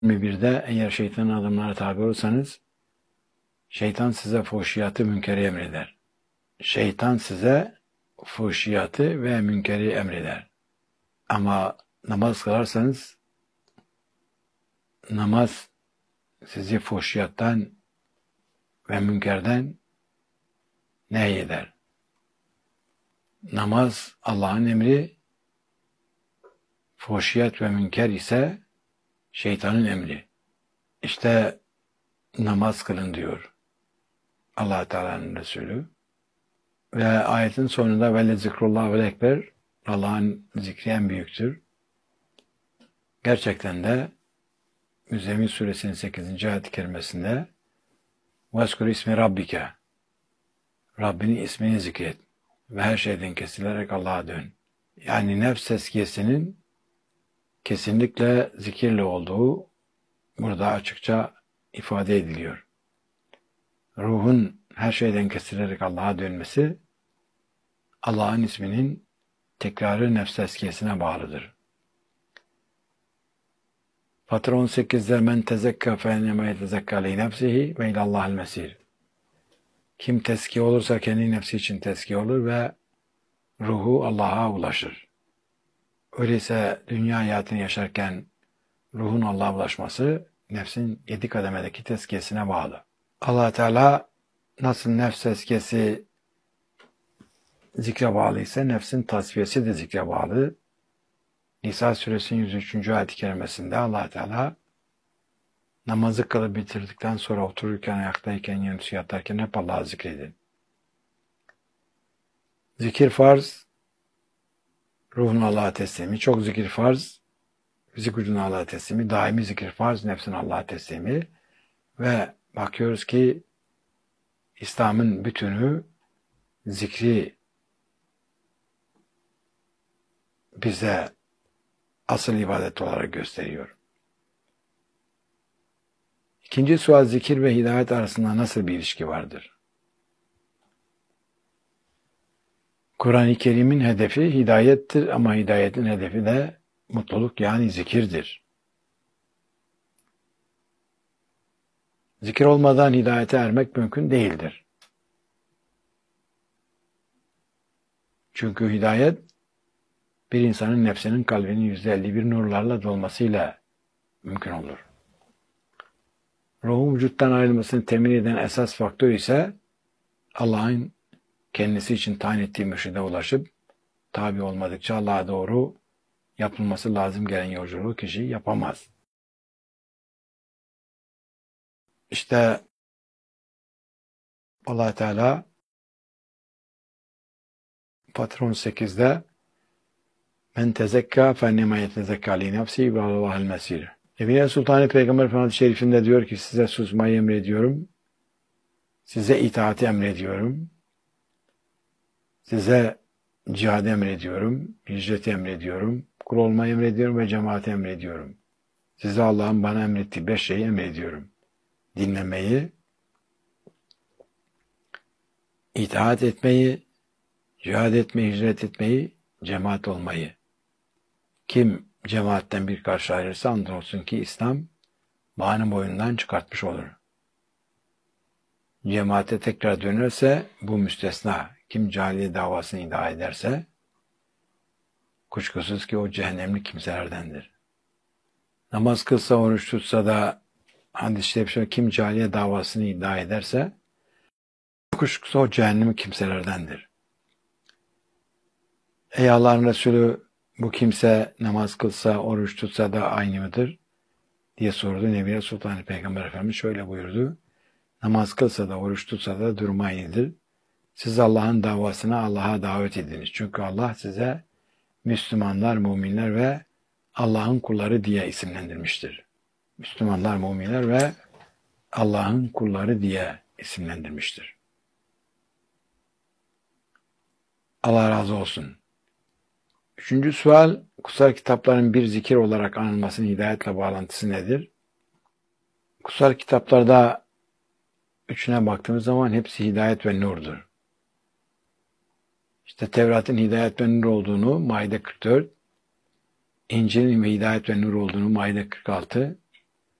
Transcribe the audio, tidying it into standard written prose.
21'de eğer şeytanın adımlarına tabi olursanız şeytan size fuhşiyatı münkeri emreder. Şeytan size fuhşiyatı ve münkeri emreder. Ama namaz kılarsanız namaz sizi fuhşiyattan ve münkerden nehyeder. Namaz Allah'ın emri, fuhşiyat ve münker ise şeytanın emri. İşte namaz kılın diyor Allah Teala'nın Resulü. Ve ayetin sonunda velle zikrullah vel ekber, Allah'ın zikri en büyüktür. Gerçekten de Müzzemmil suresinin 8. ayet-i kerimesinde veskur ismi rabbike, Rabbinin ismini zikret ve her şeyden kesilerek Allah'a dön. Yani nefs tezkiyesinin kesinlikle zikirle olduğu burada açıkça ifade ediliyor. Ruhun her şeyden kesilerek Allah'a dönmesi Allah'ın isminin tekrarı nefs tezkiyesine bağlıdır. Fatır 18'de men tezekka fe ennema yetezekka li nefsihi ve ilallahil mesir. Kim tezkiye olursa kendi nefsi için tezkiye olur ve ruhu Allah'a ulaşır. Öyleyse dünya hayatını yaşarken ruhun Allah'a ulaşması nefsin 7 kademedeki tezkiyesine bağlı. Allah Teala nasıl nefs tezkiyesi zikre bağlı ise nefsin tasfiyesi de zikre bağlı. Nisa suresinin 103. ayet-i kerimesinde Allah Teala namazı kılıp bitirdikten sonra otururken, ayaktayken, yanısı yatarken hep Allah'ı zikredin. Zikir farz, ruhun Allah'a teslimi. Çok zikir farz, fizik ucun Allah'a teslimi. Daimi zikir farz, nefsin Allah'a teslimi. Ve bakıyoruz ki İslam'ın bütünü zikri bize asıl ibadet olarak gösteriyor. İkinci sual, zikir ve hidayet arasında nasıl bir ilişki vardır? Kur'an-ı Kerim'in hedefi hidayettir ama hidayetin hedefi de mutluluk yani zikirdir. Zikir olmadan hidayete ermek mümkün değildir. Çünkü hidayet bir insanın nefsinin kalbinin %51 nurlarla dolmasıyla mümkün olur. Ruhun vücuttan ayrılmasını temin eden esas faktör ise Allah'ın kendisi için tayin ettiği mürşide ulaşıp tabi olmadıkça Allah'a doğru yapılması lazım gelen yolculuğu kişi yapamaz. İşte Allah Teala Fatır 18'de men tezekka fennema yetezekka li nefsi ve Allah'el mesir. Nebine Sultanı Peygamber Efendimiz Şerifinde diyor ki size susmayı emrediyorum, size itaati emrediyorum, size cihadı emrediyorum, hicreti emrediyorum, kul olmayı emrediyorum ve cemaati emrediyorum. Size Allah'ın bana emrettiği 5 şeyi emrediyorum. Dinlemeyi, itaat etmeyi, cihad etmeyi, hicret etmeyi, cemaat olmayı. Kim cemaatten bir karşı ayrılırsa andolsun ki İslam bağını boyundan çıkartmış olur. Cemaate tekrar dönerse bu müstesna. Kim cahiliye davasını iddia ederse kuşkusuz ki o cehennemlik kimselerdendir. Namaz kılsa, oruç tutsa da hadis-i kim cahiliye davasını iddia ederse kuşkusuz o cehennemlik kimselerdendir. Ey Allah'ın Resulü, bu kimse namaz kılsa, oruç tutsa da aynı mıdır? Diye sordu. Nebine Sultanı Peygamber Efendimiz şöyle buyurdu. Namaz kılsa da, oruç tutsa da durumu aynıdır. Siz Allah'ın davasına Allah'a davet ediniz. Çünkü Allah size Müslümanlar, müminler ve Allah'ın kulları diye isimlendirmiştir. Müslümanlar, müminler ve Allah'ın kulları diye isimlendirmiştir. Allah razı olsun. Üçüncü sual, kutsal kitapların bir zikir olarak anılmasının hidayetle bağlantısı nedir? Kutsal kitaplarda üçüne baktığımız zaman hepsi hidayet ve nurdur. İşte Tevrat'ın hidayet ve nur olduğunu Maide 44, İncil'in ve hidayet ve nur olduğunu Maide 46,